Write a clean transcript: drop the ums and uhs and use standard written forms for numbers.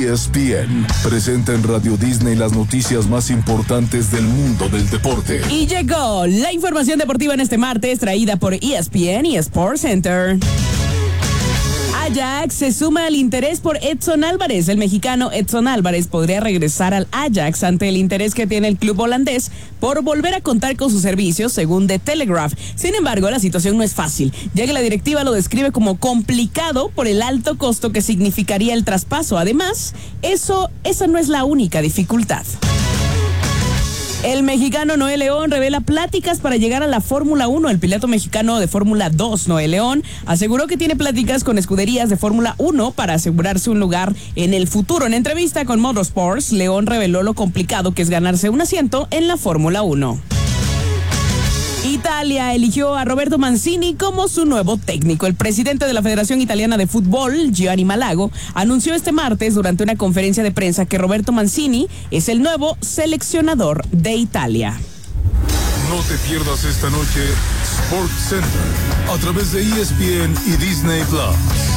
ESPN presenta en Radio Disney las noticias más importantes del mundo del deporte. Y llegó la información deportiva en este martes, traída por ESPN y Sports Center. Ajax se suma al interés por Edson Álvarez. El mexicano Edson Álvarez podría regresar al Ajax ante el interés que tiene el club holandés por volver a contar con sus servicios, según The Telegraph. Sin embargo, la situación no es fácil, ya que la directiva lo describe como complicado por el alto costo que significaría el traspaso. Además, esa no es la única dificultad. El mexicano Noé León revela pláticas para llegar a la Fórmula 1. El piloto mexicano de Fórmula 2, Noé León, aseguró que tiene pláticas con escuderías de Fórmula 1 para asegurarse un lugar en el futuro. En entrevista con Motorsports, León reveló lo complicado que es ganarse un asiento en la Fórmula 1. Italia eligió a Roberto Mancini como su nuevo técnico. El presidente de la Federación Italiana de Fútbol, Gianni Malago, anunció este martes durante una conferencia de prensa que Roberto Mancini es el nuevo seleccionador de Italia. No te pierdas esta noche Sports Center a través de ESPN y Disney Plus.